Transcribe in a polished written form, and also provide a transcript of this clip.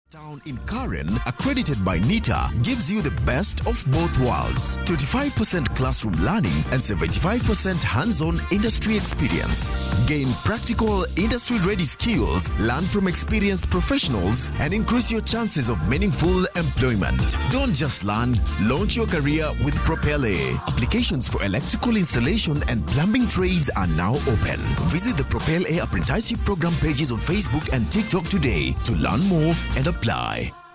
Town in Karen, accredited by NITA, gives you the best of both worlds. 25% classroom learning and 75% hands-on industry experience. Gain practical, industry-ready skills, learn from experienced professionals, and increase your chances of meaningful employment. Don't just learn, launch your career with Propel A. Applications for electrical installation and plumbing trades are now open. Visit the Propel A apprenticeship program pages on Facebook and TikTok today to learn more and apply.